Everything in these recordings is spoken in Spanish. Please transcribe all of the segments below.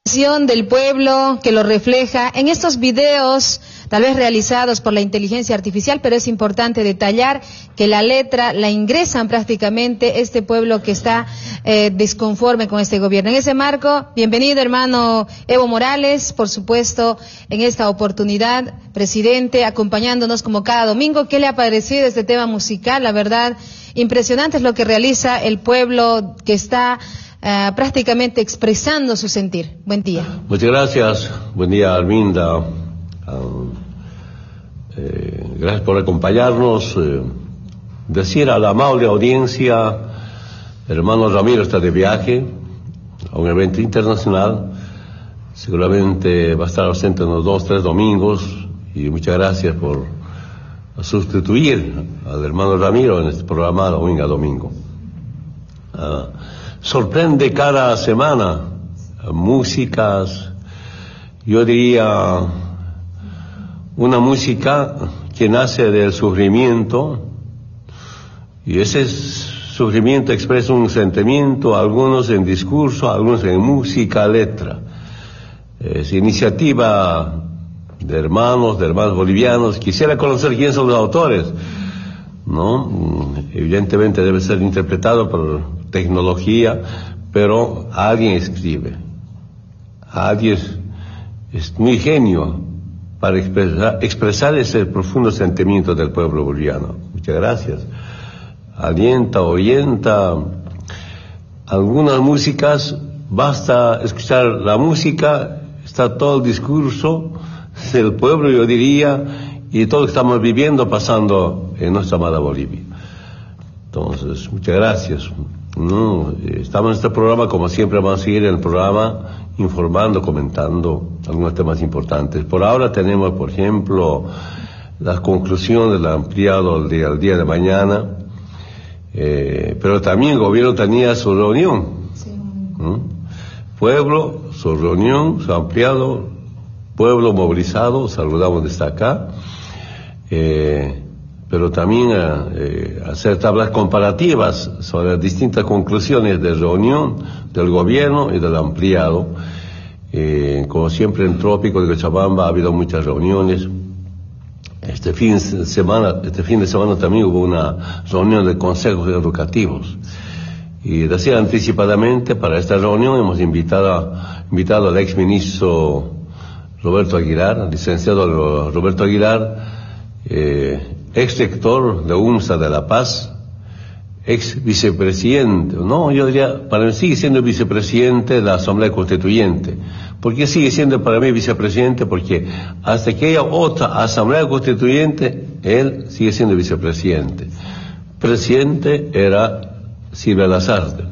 Del pueblo que lo refleja en estos videos, tal vez realizados por la inteligencia artificial, pero es importante detallar que la letra la ingresan prácticamente este pueblo que está desconforme con este gobierno. En ese marco, bienvenido hermano Evo Morales, por supuesto, en esta oportunidad, presidente, acompañándonos como cada domingo. ¿Qué le ha parecido este tema musical? La verdad, impresionante es lo que realiza el pueblo que está prácticamente expresando su sentir. Buen día. Muchas gracias. Buen día, Arminda. Gracias por acompañarnos. Decir a la amable audiencia, el hermano Ramiro está de viaje a un evento internacional. Seguramente va a estar ausente unos 2 o 3 domingos. Y muchas gracias por sustituir al hermano Ramiro en este programa domingo a domingo. Sorprende cada semana músicas, yo diría una música que nace del sufrimiento, y ese sufrimiento expresa un sentimiento, algunos en discurso, algunos en música, letra. Es iniciativa de hermanos bolivianos. Quisiera conocer quiénes son los autores, ¿no? Evidentemente debe ser interpretado por tecnología, pero alguien escribe, alguien es muy genio para expresar ese profundo sentimiento del pueblo boliviano. Muchas gracias. Alienta, oyenta. Algunas músicas, basta escuchar la música, está todo el discurso del pueblo, yo diría, y todo lo que estamos viviendo, pasando en nuestra amada Bolivia. Entonces, muchas gracias. Estamos en este programa, como siempre vamos a seguir en el programa informando, comentando algunos temas importantes. Por ahora tenemos, por ejemplo, las conclusiones del ampliado al día de mañana, pero también el gobierno tenía su reunión. Sí. Pueblo, su reunión, su ampliado, pueblo movilizado, saludamos desde acá. Pero también hacer tablas comparativas sobre las distintas conclusiones de reunión del gobierno y del ampliado. Como siempre en Trópico de Cochabamba ha habido muchas reuniones. Este fin de semana también hubo una reunión de consejos educativos. Y decía anticipadamente, para esta reunión hemos invitado al exministro Roberto Aguilar, licenciado Roberto Aguilar, ex rector de UNSA de La Paz, ex vicepresidente, no, yo diría, para mí sigue siendo vicepresidente de la Asamblea Constituyente. ¿Por qué sigue siendo para mí vicepresidente? Porque hasta que haya otra Asamblea Constituyente, él sigue siendo vicepresidente. Presidente era Silvia Lazarte.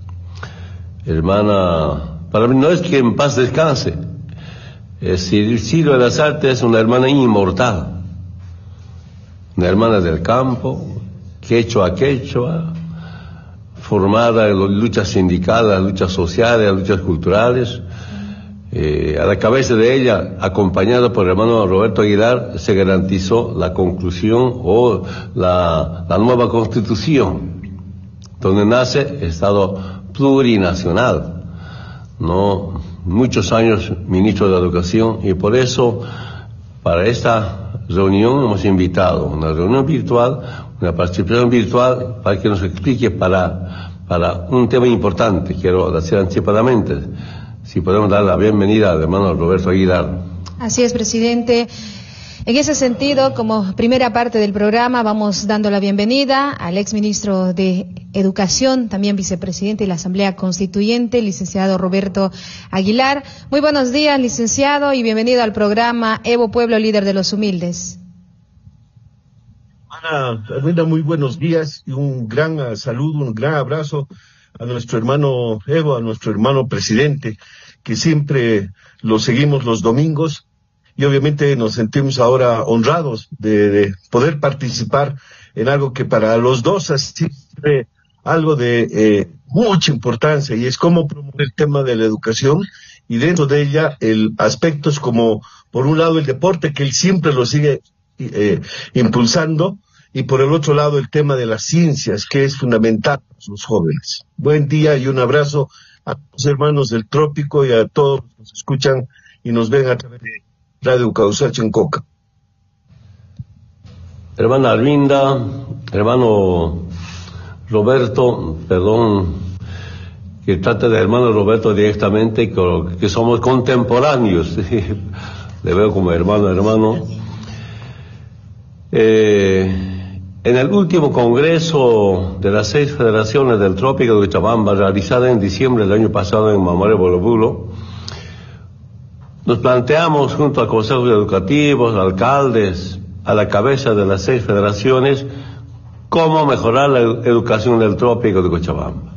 Hermana, para mí no es que en paz descanse. Silvia Lazarte es una hermana inmortal. Una hermana del campo, quechua a quechua, formada en las luchas sindicales, las luchas sociales, las luchas culturales. A la cabeza de ella, acompañada por el hermano Roberto Aguilar, se garantizó la conclusión o la nueva constitución, donde nace el Estado plurinacional, ¿no? Muchos años ministro de Educación, y por eso, para esta reunión hemos invitado una reunión virtual, una participación virtual, para que nos explique para un tema importante. Quiero decir anticipadamente, si podemos dar la bienvenida al hermano Roberto Aguilar. Así es, presidente. En ese sentido, como primera parte del programa, vamos dando la bienvenida al exministro de Educación, también vicepresidente de la Asamblea Constituyente, licenciado Roberto Aguilar. Muy buenos días, licenciado, y bienvenido al programa Evo Pueblo, líder de los humildes. Ana, muy buenos días y un gran saludo, un gran abrazo a nuestro hermano Evo, a nuestro hermano presidente, que siempre lo seguimos los domingos. Y obviamente nos sentimos ahora honrados de poder participar en algo que para los dos es siempre algo de mucha importancia, y es cómo promover el tema de la educación, y dentro de ella aspectos como, por un lado, el deporte, que él siempre lo sigue impulsando, y por el otro lado el tema de las ciencias, que es fundamental para los jóvenes. Buen día y un abrazo a los hermanos del trópico y a todos los que nos escuchan y nos ven a través de Radio Causacho en Coca. Hermana Arminda, hermano Roberto, perdón, que trate de hermano Roberto directamente, que somos contemporáneos, le veo como hermano. En el último congreso de las 6 federaciones del Trópico de Cochabamba, realizada en diciembre del año pasado en Mamoré, Bolobulo, nos planteamos junto a consejos educativos, alcaldes, a la cabeza de las 6 federaciones, cómo mejorar la educación del Trópico de Cochabamba.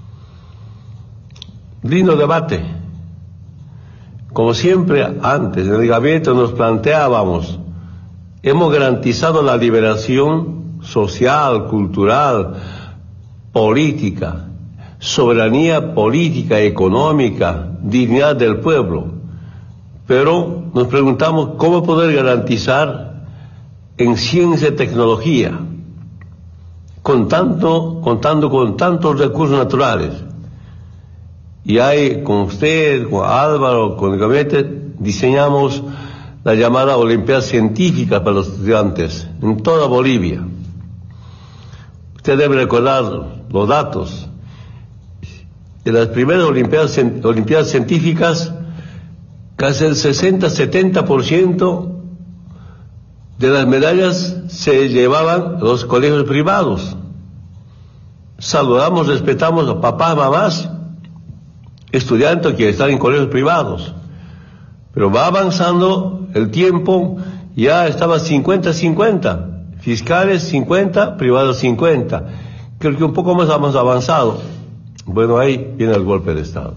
Lindo debate. Como siempre antes, en el gabinete nos planteábamos, hemos garantizado la liberación social, cultural, política, soberanía política, económica, dignidad del pueblo. Pero nos preguntamos cómo poder garantizar en ciencia y tecnología, contando con tantos recursos naturales. Y hay, con usted, con Álvaro, con el gabinete, diseñamos la llamada Olimpiada Científica para los estudiantes en toda Bolivia. Usted debe recordar los datos. De las primeras Olimpiadas Científicas, casi el 60-70% de las medallas se llevaban a los colegios privados. Saludamos, respetamos a papás, mamás, estudiantes que están en colegios privados. Pero va avanzando el tiempo, ya estaba 50-50. Fiscales 50, privados 50. Creo que un poco más hemos avanzado. Bueno, ahí viene el golpe de Estado.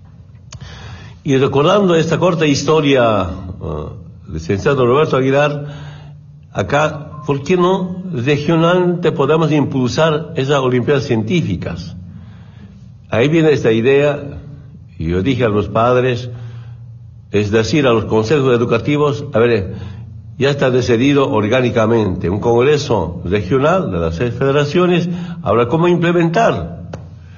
Y recordando esta corta historia, licenciado Roberto Aguilar, acá, ¿por qué no regionalmente podemos impulsar esas Olimpiadas Científicas? Ahí viene esta idea, y yo dije a los padres, es decir, a los consejos educativos, a ver, ya está decidido orgánicamente, un congreso regional de las 6 federaciones, habrá cómo implementar.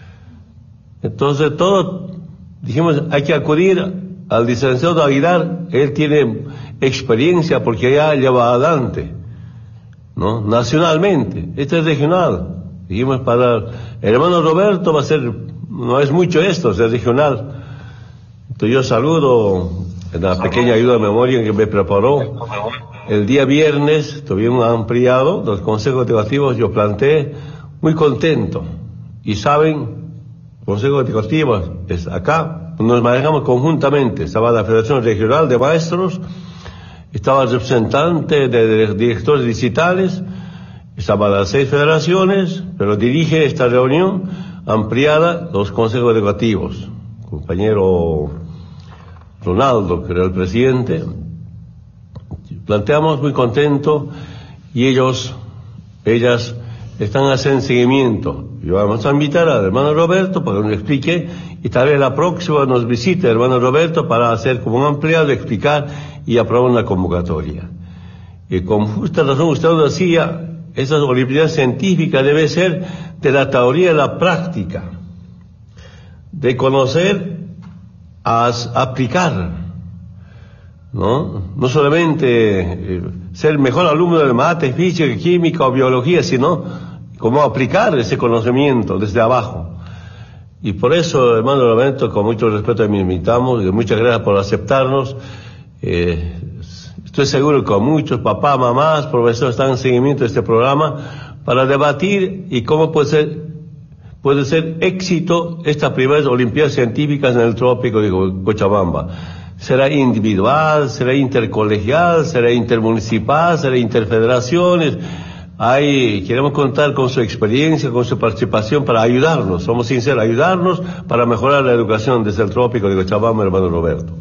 Entonces dijimos, hay que acudir al licenciado Aguilar, él tiene experiencia porque ya lleva adelante, ¿no? Nacionalmente, este es regional. Dijimos para el hermano Roberto va a ser, no es mucho esto, es regional. Entonces yo saludo en la pequeña ayuda de memoria que me preparó. El día viernes tuvimos ampliado los consejos educativos, yo planteé, muy contento. Y saben, consejos educativos es acá, nos manejamos conjuntamente. Estaba la Federación Regional de Maestros, estaba el representante de directores distritales, estaban las 6 federaciones, pero dirige esta reunión ampliada los consejos educativos. Compañero Ronaldo, que era el presidente, planteamos muy contento y ellas están haciendo seguimiento. Y vamos a invitar al hermano Roberto para que nos explique y tal vez la próxima nos visite el hermano Roberto para hacer como un ampliado, explicar y aprobar una convocatoria. Y con justa razón usted nos decía, esas olimpiadas científicas debe ser de la teoría a la práctica, de conocer a aplicar. No solamente ser mejor alumno de mate, física, química o biología, sino cómo aplicar ese conocimiento desde abajo. Y por eso, hermano Roberto, con mucho respeto le invitamos y muchas gracias por aceptarnos. Estoy seguro que con muchos papás, mamás, profesores están en seguimiento de este programa para debatir y cómo puede ser éxito estas primeras Olimpiadas Científicas en el Trópico de Cochabamba. Será individual, será intercolegial, será intermunicipal, será interfederaciones. Queremos contar con su experiencia, con su participación para ayudarnos, somos sinceros, ayudarnos para mejorar la educación desde el Trópico de Cochabamba, hermano Roberto.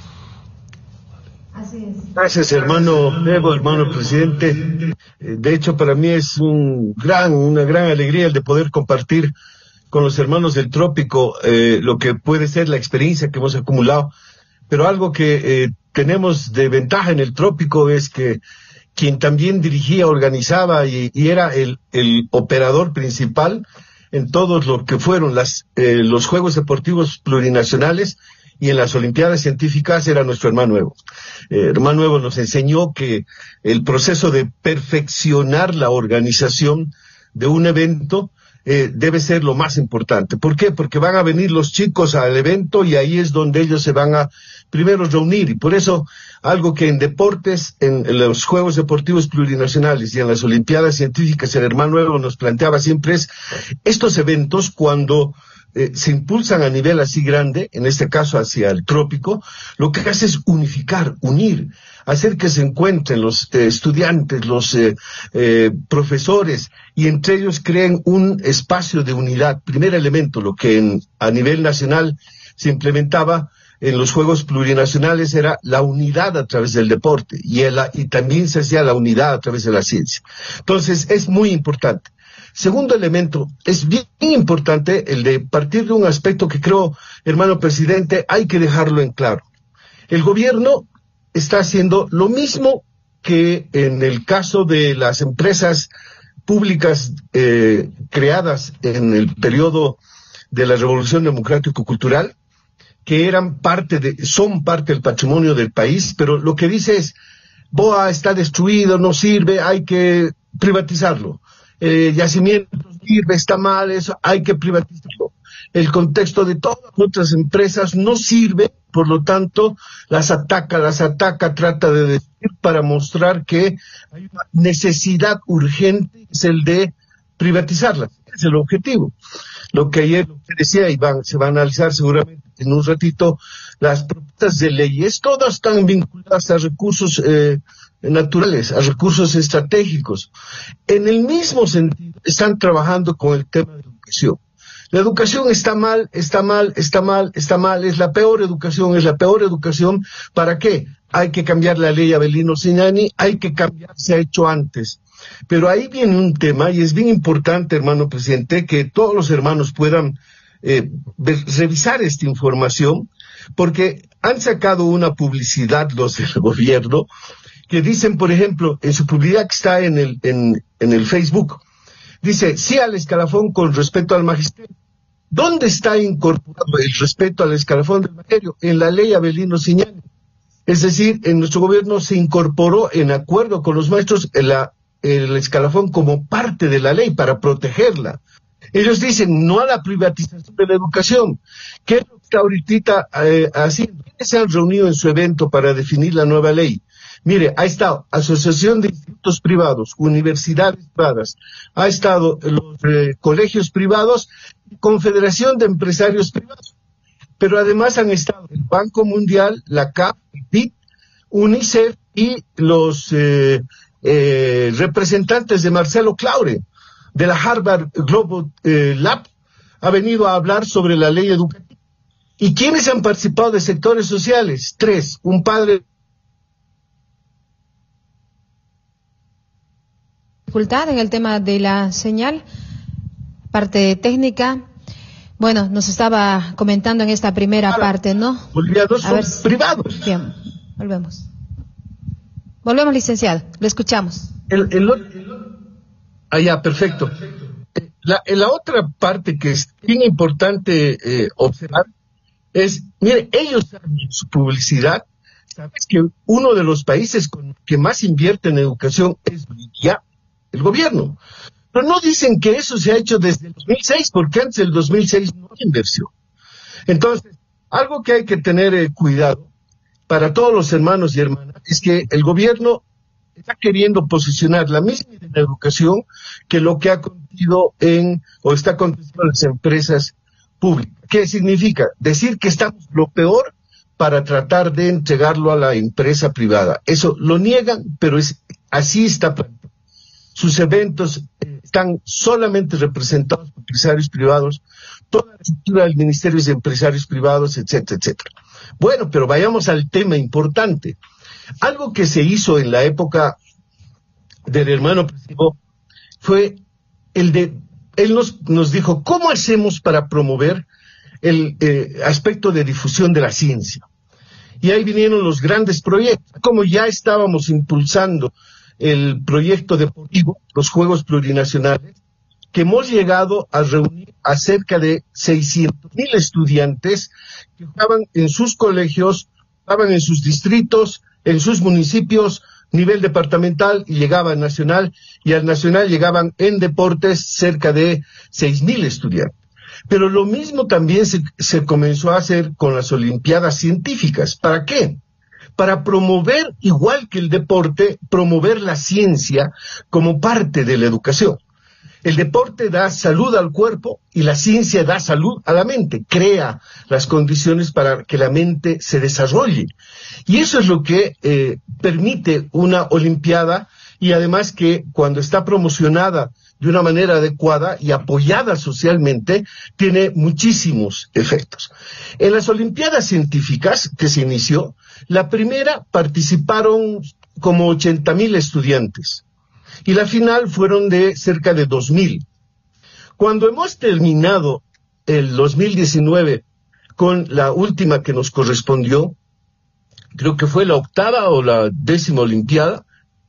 Así es. Gracias, hermano Evo, hermano presidente. De hecho, para mí es una gran alegría el de poder compartir con los hermanos del Trópico lo que puede ser la experiencia que hemos acumulado. Pero algo que tenemos de ventaja en el Trópico es que quien también dirigía, organizaba y era el operador principal en todos lo que fueron los Juegos Deportivos Plurinacionales y en las Olimpiadas Científicas era nuestro hermano Evo. Hermano Evo nos enseñó que el proceso de perfeccionar la organización de un evento debe ser lo más importante. ¿Por qué? Porque van a venir los chicos al evento y ahí es donde ellos se van a primero reunir. Y por eso, algo que en deportes, en los Juegos Deportivos Plurinacionales y en las Olimpiadas Científicas, el hermano Evo nos planteaba siempre es, estos eventos cuando se impulsan a nivel así grande, en este caso hacia el trópico, lo que hace es unificar, unir, hacer que se encuentren los estudiantes, los profesores, y entre ellos creen un espacio de unidad. Primer elemento, lo que a nivel nacional se implementaba en los Juegos Plurinacionales era la unidad a través del deporte, y también se hacía la unidad a través de la ciencia. Entonces, es muy importante. Segundo elemento, es bien importante el de partir de un aspecto que creo, hermano presidente, hay que dejarlo en claro. El gobierno está haciendo lo mismo que en el caso de las empresas públicas creadas en el periodo de la Revolución Democrático-Cultural, que son parte del patrimonio del país, pero lo que dice es, BOA está destruido, no sirve, hay que privatizarlo. Yacimientos sirve, está mal, eso hay que privatizarlo. El contexto de todas las otras empresas no sirve, por lo tanto, las ataca, trata de decir para mostrar que hay una necesidad urgente, es el de privatizarlas. Es el objetivo. Lo que ayer decía, se va a analizar seguramente en un ratito, las propuestas de leyes, todas están vinculadas a recursos naturales, a recursos estratégicos. En el mismo sentido, están trabajando con el tema de educación. La educación está mal, es la peor educación, ¿para qué? Hay que cambiar la ley Avelino Signani, se ha hecho antes. Pero ahí viene un tema, y es bien importante, hermano presidente, que todos los hermanos puedan revisar esta información, porque han sacado una publicidad los del gobierno, que dicen, por ejemplo, en su publicidad que está en el Facebook, dice, sí al escalafón con respeto al magisterio. ¿Dónde está incorporado el respeto al escalafón del magisterio? En la ley Avelino Signani. Es decir, en nuestro gobierno se incorporó, en acuerdo con los maestros, el escalafón como parte de la ley para protegerla. Ellos dicen no a la privatización de la educación. ¿Qué es lo que está ahorita haciendo? ¿Quiénes se han reunido en su evento para definir la nueva ley? Mire, ha estado Asociación de Institutos Privados, universidades privadas, ha estado los colegios privados, Confederación de Empresarios Privados. Pero además han estado el Banco Mundial, la CAF, el BID, UNICEF y los representantes de Marcelo Claure, de la Harvard Global Lab, ha venido a hablar sobre la ley educativa. ¿Y quiénes han participado de sectores sociales? 3, un padre. Dificultad en el tema de la señal, parte técnica. Bueno, nos estaba comentando en esta primera parte, ¿no? Bolivianos son privados. Bien, volvemos. Volvemos, licenciado, lo escuchamos. Perfecto. La otra parte que es bien importante observar es, mire, ellos saben en su publicidad, sabes que uno de los países que más invierte en educación es Bolivia, el gobierno. Pero no dicen que eso se ha hecho desde el 2006, porque antes del 2006 no hay inversión. Entonces, algo que hay que tener cuidado para todos los hermanos y hermanas es que el gobierno está queriendo posicionar la misma en la educación que lo que ha acontecido está aconteciendo en las empresas públicas. ¿Qué significa? Decir que estamos lo peor para tratar de entregarlo a la empresa privada. Eso lo niegan, pero así está planteado. Sus eventos están solamente representados por empresarios privados, toda la estructura del ministerio es de empresarios privados, etcétera, etcétera. Bueno, pero vayamos al tema importante. Algo que se hizo en la época del hermano presidente fue él nos dijo, ¿cómo hacemos para promover el aspecto de difusión de la ciencia? Y ahí vinieron los grandes proyectos, como ya estábamos impulsando el proyecto deportivo, los Juegos Plurinacionales, que hemos llegado a reunir a cerca de 600,000 estudiantes que estaban en sus colegios, estaban en sus distritos, en sus municipios, nivel departamental, y llegaban al nacional, y al nacional llegaban en deportes cerca de 6,000 estudiantes. Pero lo mismo también se comenzó a hacer con las Olimpiadas Científicas. ¿Para qué? Para promover, igual que el deporte, promover la ciencia como parte de la educación. El deporte da salud al cuerpo y la ciencia da salud a la mente, crea las condiciones para que la mente se desarrolle. Y eso es lo que permite una Olimpiada, y además que cuando está promocionada de una manera adecuada y apoyada socialmente, tiene muchísimos efectos. En las Olimpiadas Científicas que se inició, la primera participaron como 80,000 estudiantes. Y la final fueron de cerca de 2,000. Cuando hemos terminado el 2019 con la última que nos correspondió, creo que fue la 8ª o la 10ª Olimpiada,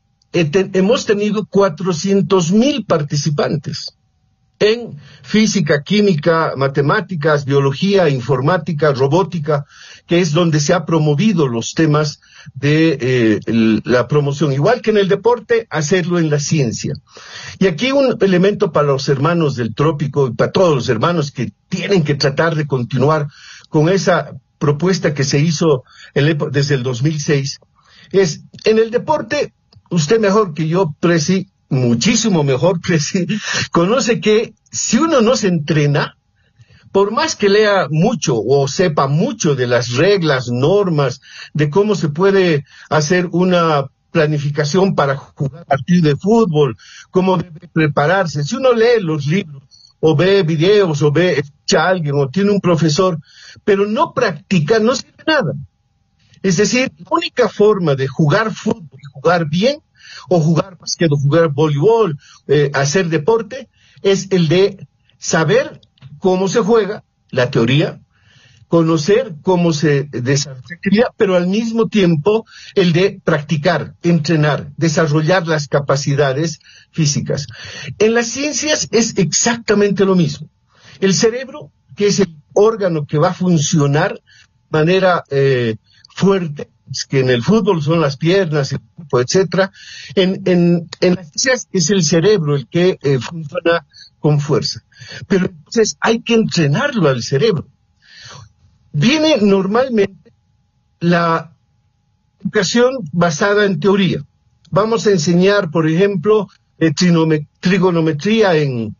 hemos tenido 400,000 participantes en física, química, matemáticas, biología, informática, robótica, que es donde se ha promovido los temas de la promoción. Igual que en el deporte, hacerlo en la ciencia. Y aquí un elemento para los hermanos del trópico y para todos los hermanos que tienen que tratar de continuar con esa propuesta que se hizo desde el 2006, es, en el deporte, usted mejor que yo, Presi, muchísimo mejor, Presi, conoce que si uno no se entrena, por más que lea mucho o sepa mucho de las reglas, normas, de cómo se puede hacer una planificación para jugar partido de fútbol, cómo debe prepararse, si uno lee los libros, o ve videos, o escucha a alguien, o tiene un profesor, pero no practica, no sirve nada. Es decir, la única forma de jugar fútbol y jugar bien, o jugar basquet, o jugar voleibol, hacer deporte, es el de saber cómo se juega, la teoría, conocer cómo se desarrolla la actividad, pero al mismo tiempo el de practicar, entrenar, desarrollar las capacidades físicas. En las ciencias es exactamente lo mismo. El cerebro, que es el órgano que va a funcionar de manera fuerte, que en el fútbol son las piernas, el cuerpo, etcétera, en las ciencias es el cerebro el que funciona con fuerza. Pero entonces hay que entrenarlo al cerebro. Viene normalmente la educación basada en teoría. Vamos a enseñar, por ejemplo, trigonometría en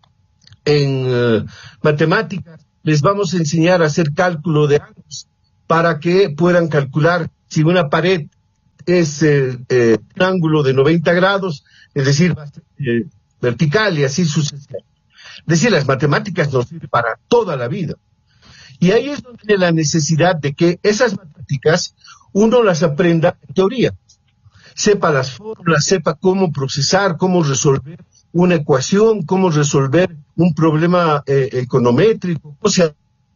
matemáticas. Les vamos a enseñar a hacer cálculo de ángulos para que puedan calcular si una pared es un ángulo de 90 grados, es decir, vertical y así sucesivamente. Es decir, las matemáticas nos sirven para toda la vida. Y ahí es donde la necesidad de que esas matemáticas uno las aprenda en teoría. Sepa las fórmulas, sepa cómo procesar, cómo resolver una ecuación, cómo resolver un problema econométrico, o sea,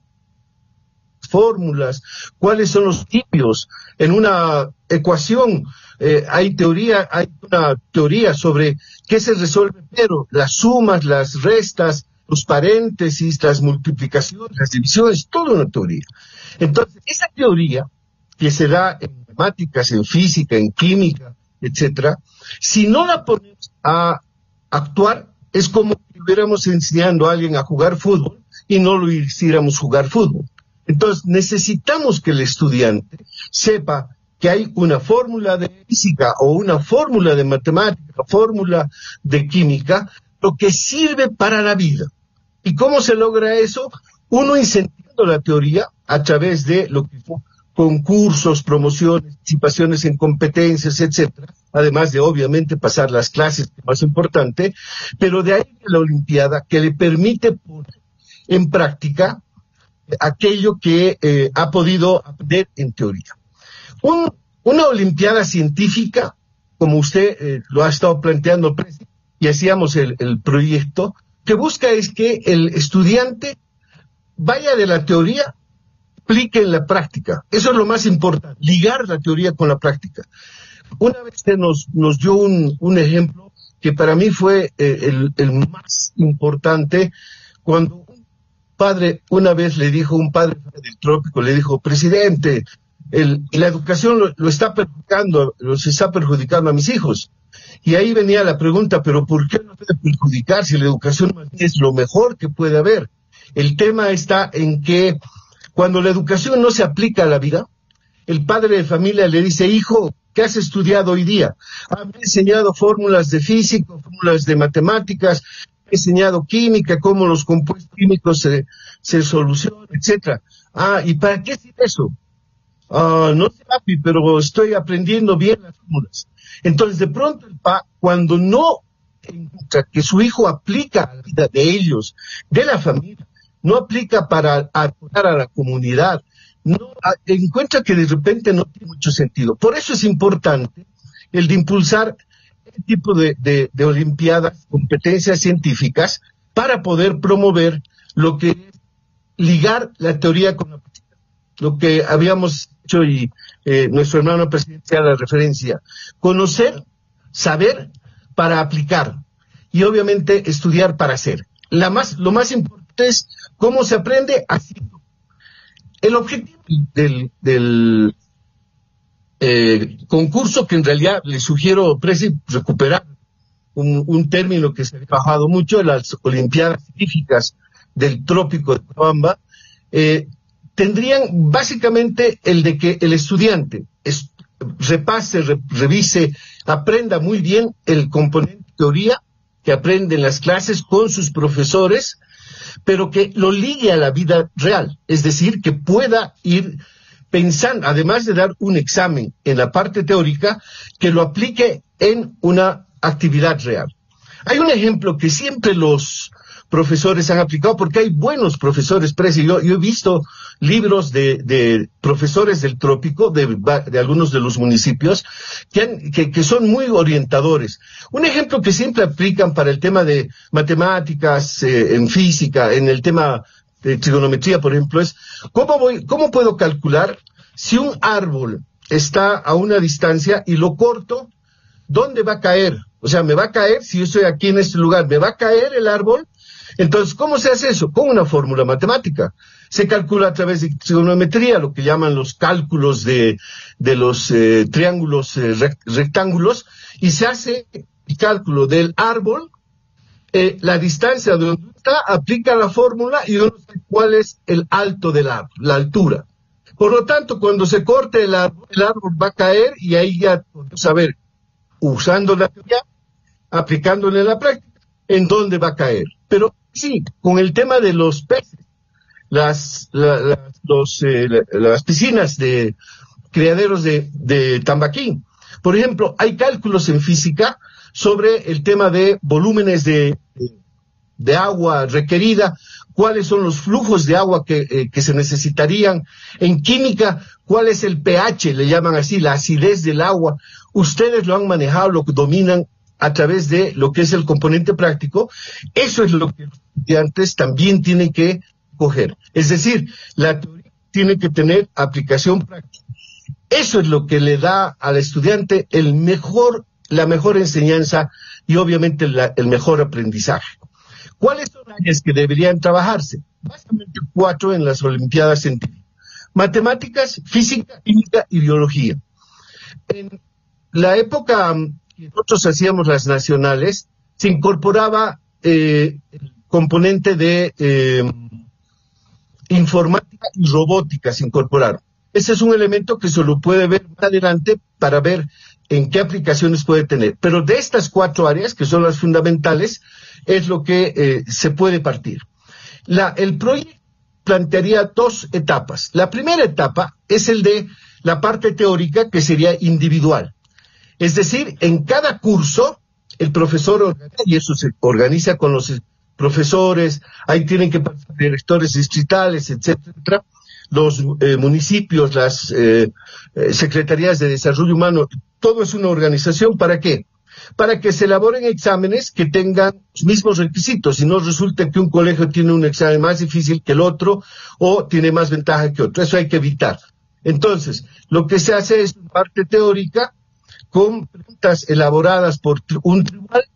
fórmulas, cuáles son los tipos. En una ecuación hay una teoría sobre qué se resuelve, pero las sumas, las restas, los paréntesis, las multiplicaciones, las divisiones, toda una teoría. Entonces, esa teoría que se da en matemáticas, en física, en química, etcétera, si no la ponemos a actuar, es como si estuviéramos enseñando a alguien a jugar fútbol y no lo hiciéramos jugar fútbol. Entonces, necesitamos que el estudiante sepa que hay una fórmula de física o una fórmula de matemática, fórmula de química, lo que sirve para la vida. ¿Y cómo se logra eso? Uno incentivando la teoría a través de lo que son concursos, promociones, participaciones en competencias, etcétera, además de obviamente pasar las clases, que es más importante, pero de ahí la Olimpiada que le permite poner en práctica aquello que ha podido aprender en teoría. Una Olimpiada científica, como usted lo ha estado planteando, y hacíamos el proyecto, que busca es que el estudiante vaya de la teoría, aplique en la práctica. Eso es lo más importante, ligar la teoría con la práctica. Una vez se nos dio un ejemplo que para mí fue el más importante, cuando un padre una vez le dijo, un padre del trópico le dijo: presidente, la educación lo está perjudicando, los está perjudicando a mis hijos. Y ahí venía la pregunta: pero ¿por qué no puede perjudicar si la educación es lo mejor que puede haber? El tema está en que cuando la educación no se aplica a la vida, el padre de familia le dice: hijo, ¿qué has estudiado hoy día? Me he enseñado fórmulas de física, fórmulas de matemáticas, he enseñado química, cómo los compuestos químicos se solucionan, etcétera. ¿Y para qué es eso? No sé, papi, pero estoy aprendiendo bien las fórmulas. Entonces, de pronto, cuando no encuentra que su hijo aplica a la vida de ellos, de la familia, no aplica para apoyar a la comunidad, no encuentra que de repente no tiene mucho sentido. Por eso es importante el de impulsar este tipo de olimpiadas, competencias científicas, para poder promover lo que es ligar la teoría con la práctica. Lo que habíamos hecho y nuestro hermano presidente hace la referencia: conocer, saber para aplicar, y obviamente estudiar para hacer. Lo más importante es cómo se aprende haciendo. El objetivo del concurso, que en realidad le sugiero, Presi, recuperar un término que se ha trabajado mucho, las Olimpiadas Científicas del Trópico de Cochabamba, tendrían básicamente el de que el estudiante repase, revise, aprenda muy bien el componente teoría que aprende en las clases con sus profesores, pero que lo ligue a la vida real, es decir, que pueda ir pensando, además de dar un examen en la parte teórica, que lo aplique en una actividad real. Hay un ejemplo que siempre los profesores han aplicado, porque hay buenos profesores, Presi. Yo he visto libros de profesores del trópico, de algunos de los municipios, que son muy orientadores. Un ejemplo que siempre aplican para el tema de matemáticas, en física, en el tema de trigonometría, por ejemplo, es ¿cómo puedo calcular si un árbol está a una distancia y lo corto? ¿Dónde va a caer? O sea, me va a caer, si yo estoy aquí en este lugar, ¿me va a caer el árbol? Entonces, ¿cómo se hace eso? Con una fórmula matemática. Se calcula a través de trigonometría, lo que llaman los cálculos de los triángulos rectángulos, y se hace el cálculo del árbol, la distancia de donde está, aplica la fórmula y uno sabe cuál es el alto del árbol, la altura. Por lo tanto, cuando se corte el árbol va a caer, y ahí ya podemos saber, usando la teoría, aplicándole la práctica, en dónde va a caer. Pero sí, con el tema de los peces, las piscinas de criaderos de Tambaquín, por ejemplo, hay cálculos en física sobre el tema de volúmenes de agua requerida, cuáles son los flujos de agua que se necesitarían. En química, cuál es el pH, le llaman así, la acidez del agua. Ustedes lo han manejado, lo dominan a través de lo que es el componente práctico. Eso es lo que los estudiantes también tienen que coger. Es decir, la teoría tiene que tener aplicación práctica. Eso es lo que le da al estudiante la mejor enseñanza y obviamente el mejor aprendizaje. ¿Cuáles son las áreas que deberían trabajarse? Básicamente 4 en las Olimpiadas Científicas: matemáticas, física, química y biología. En la época que nosotros hacíamos las nacionales, se incorporaba el componente de informática y robótica, se incorporaron. Ese es un elemento que se lo puede ver más adelante para ver en qué aplicaciones puede tener. Pero de estas 4 áreas, que son las fundamentales, es lo que se puede partir. El proyecto plantearía 2 etapas. La primera etapa es el de la parte teórica, que sería individual. Es decir, en cada curso, el profesor organiza, y eso se organiza con los profesores, ahí tienen que pasar directores distritales, etcétera, los municipios, las secretarías de desarrollo humano. Todo es una organización. ¿Para qué? Para que se elaboren exámenes que tengan los mismos requisitos, y no resulte que un colegio tiene un examen más difícil que el otro o tiene más ventaja que otro. Eso hay que evitar. Entonces, lo que se hace es parte teórica con preguntas elaboradas por un tribunal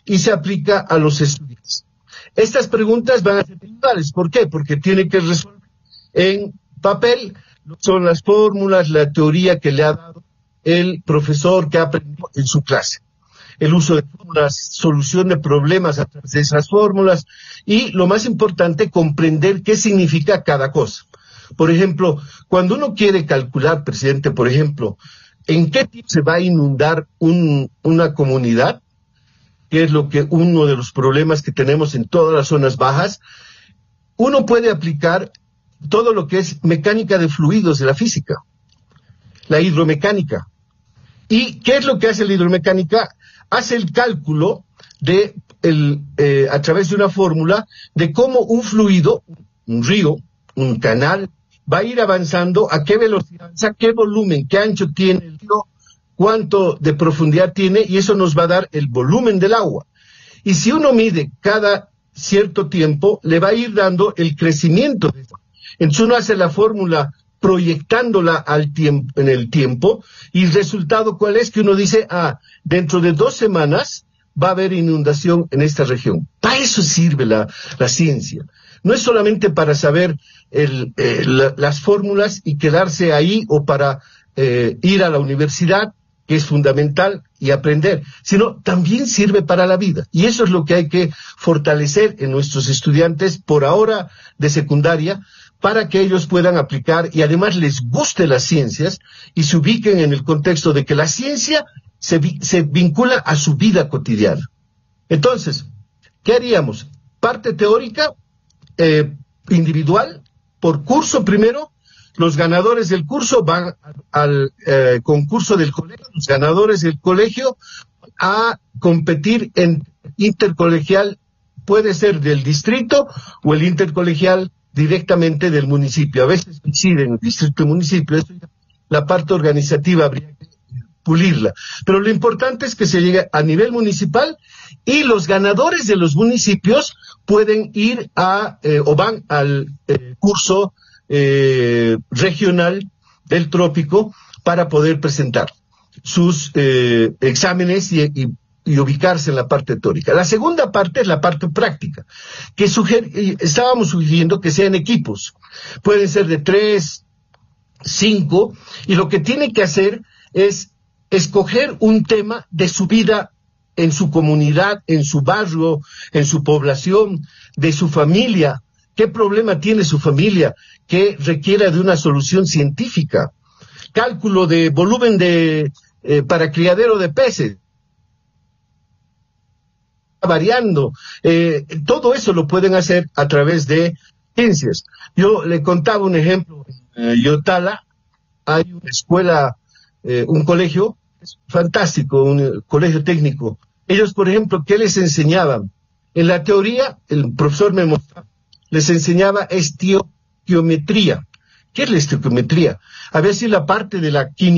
y se aplica a los estudiantes. Estas preguntas van a ser iguales. ¿Por qué? Porque tiene que resolver en papel, son las fórmulas, la teoría que le ha dado el profesor que ha aprendido en su clase. El uso de fórmulas, solución de problemas a través de esas fórmulas y, lo más importante, comprender qué significa cada cosa. Por ejemplo, cuando uno quiere calcular, presidente, por ejemplo, en qué tiempo se va a inundar una comunidad, que es lo que uno de los problemas que tenemos en todas las zonas bajas, uno puede aplicar todo lo que es mecánica de fluidos de la física, la hidromecánica. ¿Y qué es lo que hace la hidromecánica? Hace el cálculo de a través de una fórmula de cómo un fluido, un río, un canal, va a ir avanzando, a qué velocidad, a qué volumen, qué ancho tiene el río, cuánto de profundidad tiene, y eso nos va a dar el volumen del agua. Y si uno mide cada cierto tiempo, le va a ir dando el crecimiento. Entonces uno hace la fórmula proyectándola al tiempo, en el tiempo, y el resultado, ¿cuál es? Que uno dice, dentro de 2 semanas va a haber inundación en esta región. Para eso sirve la ciencia. No es solamente para saber las fórmulas y quedarse ahí, o para ir a la universidad, que es fundamental, y aprender, sino también sirve para la vida. Y eso es lo que hay que fortalecer en nuestros estudiantes, por ahora de secundaria, para que ellos puedan aplicar y además les guste las ciencias y se ubiquen en el contexto de que la ciencia se vincula a su vida cotidiana. Entonces, ¿qué haríamos? Parte teórica, individual, por curso primero. Los ganadores del curso van al concurso del colegio, los ganadores del colegio a competir en intercolegial, puede ser del distrito o el intercolegial directamente del municipio. A veces coinciden el distrito y municipio, eso ya, la parte organizativa habría que pulirla. Pero lo importante es que se llegue a nivel municipal y los ganadores de los municipios pueden ir o van al curso regional del trópico para poder presentar sus exámenes y ubicarse en la parte teórica. La segunda parte es la parte práctica, que estábamos sugiriendo que sean equipos. Pueden ser de 3, 5, y lo que tiene que hacer es escoger un tema de su vida en su comunidad, en su barrio, en su población, de su familia. ¿Qué problema tiene su familia que requiera de una solución científica? Cálculo de volumen para criadero de peces. Variando. Todo eso lo pueden hacer a través de ciencias. Yo le contaba un ejemplo. En Yotala hay una escuela, un colegio fantástico, un colegio técnico. Ellos, por ejemplo, ¿qué les enseñaban? En la teoría, el profesor me mostraba, les enseñaba estequiometría. ¿Qué es la estequiometría? A ver si la parte de la química